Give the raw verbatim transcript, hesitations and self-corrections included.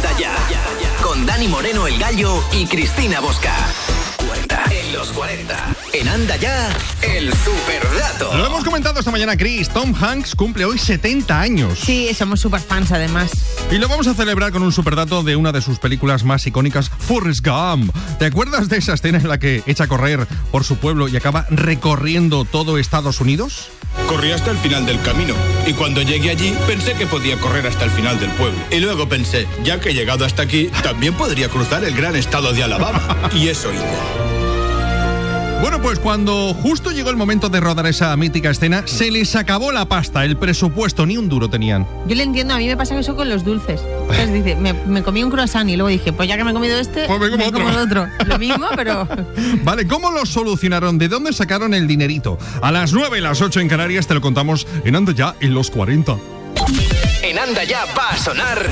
Anda Ya, con Dani Moreno el Gallo y Cristina Bosca. cuarenta en los cuarenta. En Anda Ya, el superdato. Lo hemos comentado esta mañana, Chris. Tom Hanks cumple hoy setenta años. Sí, somos super fans además. Y lo vamos a celebrar con un superdato de una de sus películas más icónicas, Forrest Gump. ¿Te acuerdas de esa escena en la que echa a correr por su pueblo y acaba recorriendo todo Estados Unidos? Corrí hasta el final del camino y cuando llegué allí pensé que podía correr hasta el final del pueblo. Y luego pensé, ya que he llegado hasta aquí, también podría cruzar el gran estado de Alabama. Y eso hice. Bueno, pues cuando justo llegó el momento de rodar esa mítica escena, se les acabó la pasta, el presupuesto, ni un duro tenían. Yo le entiendo, a mí me pasa eso con los dulces. Entonces dice, me, me comí un croissant y luego dije, pues ya que me he comido este, pues me como, me otro. como el otro. Lo mismo, pero... Vale, ¿cómo lo solucionaron? ¿De dónde sacaron el dinerito? A las nueve y las ocho en Canarias te lo contamos en Anda Ya en los cuarenta. En Anda Ya va a sonar...